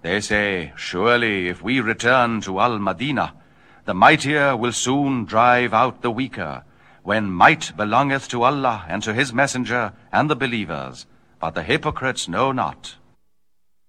They say, surely if we return to Al-Madinah, the mightier will soon drive out the weaker, when might belongeth to Allah and to his messenger and the believers, but the hypocrites know not.